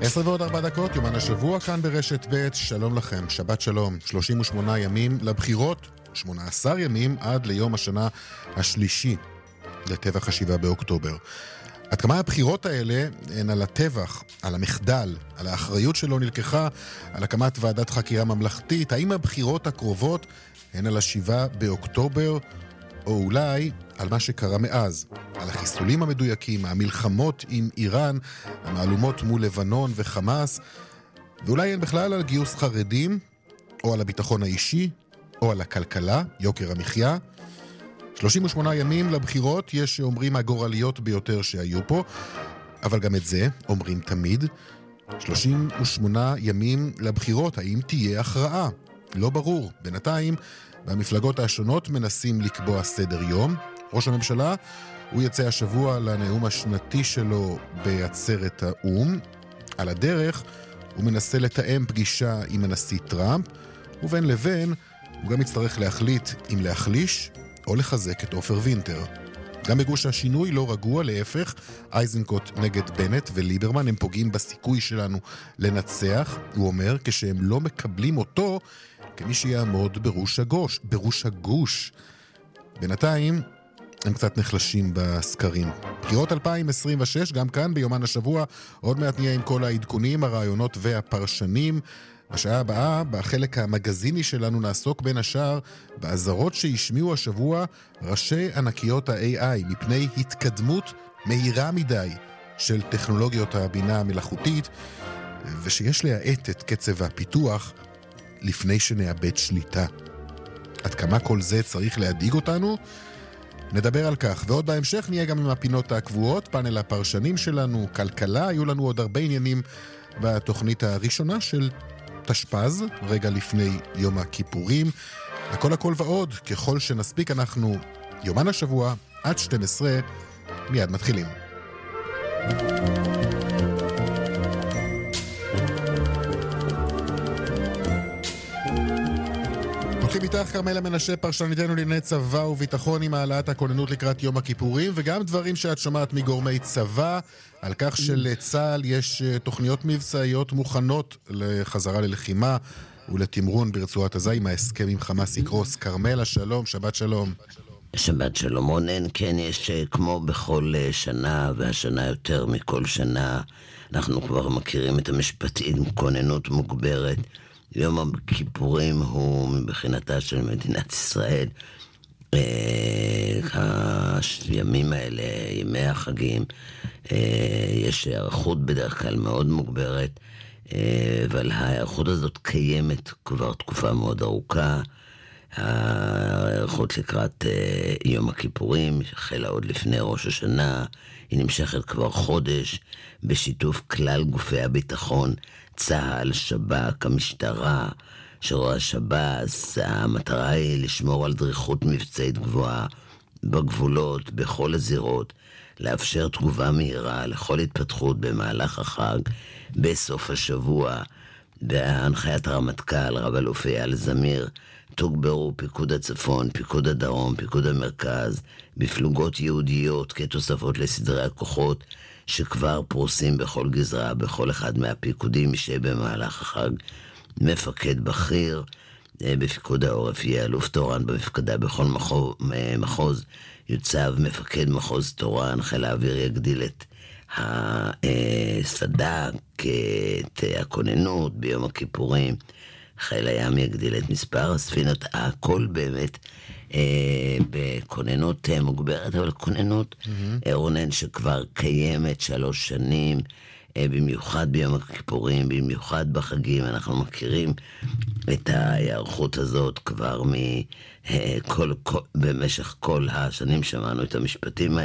10:04, יומן השבוע כאן ברשת ב'. שלום לכם, שבת שלום. 38 ימים לבחירות, 18 ימים עד ליום השנה השלישי לטבח 7 באוקטובר. עד כמה הבחירות האלה הן על הטבח, על המחדל, על האחריות שלו נלקחה, על הקמת ועדת חקירה ממלכתית? האם הבחירות הקרובות הן על 7 באוקטובר, או אולי על מה שקרה מאז, על החיסולים המדויקים, המלחמות עם איראן, המהלומות מול לבנון וחמאס, ואולי הן בכלל על גיוס חרדים, או על הביטחון האישי, או על הכלכלה, יוקר המחיה? 38 ימים לבחירות, יש שאומרים הגורליות ביותר שהיו פה, אבל גם את זה אומרים תמיד. 38 ימים לבחירות, האם תהיה הכרעה? לא ברור. בינתיים, במפלגות השונות מנסים לקבוע סדר יום. ראש הממשלה, הוא יצא השבוע לנאום השנתי שלו בעצרת האו"ם. על הדרך, הוא מנסה לתאם פגישה עם הנשיא טראמפ, ובין לבין, הוא גם יצטרך להחליט אם להחליש או לחזק את עופר וינטר. גם בגוש השינוי לא רגוע, להפך, אייזנקוט נגד בנט וליברמן, הם פוגעים בסיכוי שלנו לנצח, הוא אומר, כשהם לא מקבלים אותו כמי שיעמוד בראש הגוש. בינתיים הם קצת נחלשים בסקרים. בחירות 2026, גם כאן ביומן השבוע, עוד מעט נהיה עם כל העדכונים, הרעיונות והפרשנים. בשעה הבאה, בחלק המגזיני שלנו, נעסוק בין השאר בעזרות שהשמיעו השבוע ראשי ענקיות ה-AI מפני התקדמות מהירה מדי של טכנולוגיות הבינה המלאכותית, ושיש להאט את קצב הפיתוח לפני שנאבד שליטה. עד כמה כל זה צריך להדאיג אותנו? נדבר על כך, ועוד בהמשך נהיה גם עם הפינות הקבועות, פאנל הפרשנים שלנו, כלכלה, היו לנו עוד הרבה עניינים בתוכנית הראשונה של תשפ"ז, רגע לפני יום הכיפורים. הכל ועוד, ככל שנספיק. אנחנו יומן השבוע עד 12, מיד מתחילים. הולכים איתך כרמלה מנשה, פרשניתנו לענייני צבא וביטחון, עם העלאת הכוננות לקראת יום הכיפורים, וגם דברים שאת שומעת מגורמי צבא, על כך שלצה"ל יש תוכניות מבצעיות מוכנות לחזרה ללחימה ולתמרון ברצועת עזה, עם ההסכם עם חמאס יקרוס. כרמלה, שלום, שבת שלום. שבת שלום רונן. כן, יש כמו בכל שנה, והשנה יותר מכל שנה, אנחנו כבר מכירים את המשפטים, כוננות מוגברת. יום הכיפורים הוא מבחינתה של מדינת ישראל, הימים האלה, ימי החגים, יש הערכות בדרך כלל מאוד מוגברת, אבל הערכות הזאת קיימת כבר תקופה מאוד ארוכה. הערכות לקראת יום הכיפורים החלה עוד לפני ראש השנה, היא נמשכת כבר חודש בשיתוף כלל גופי הביטחון, צה"ל, שב"כ, המשטרה, שרואה שב"ס. המטרה היא לשמור על דריכות מבצעית גבוהה בגבולות, בכל הזירות, לאפשר תגובה מהירה לכל התפתחות במהלך החג, בסוף השבוע. בהנחיית הרמטכ"ל, רב-אלוף אייל זמיר, תוגברו פיקוד הצפון, פיקוד הדרום, פיקוד המרכז, בפלוגות יהודיות כתוספות לסדרי הכוחות שכבר פרוסים בכל גזרה, בכל אחד מהפיקודים שבמהלך החג. מפקד בכיר בפיקוד העורף יהיה אלוף תורן במפקדה, בכל מחוז יוצב מפקד מחוז תורן. חיל האוויר יגדיל את הסד"כ, את הכוננות ביום הכיפורים. חיל הים יגדיל את מספר הספינות, הכל באמת בכוננות מוגברת, אבל כוננות רונן שכבר קיימת 3 שנים, במיוחד ביום הכיפורים, במיוחד בחגים. אנחנו מכירים את ההיערכות הזאת כבר במשך כל השנים, שמענו את המשפטים האלה.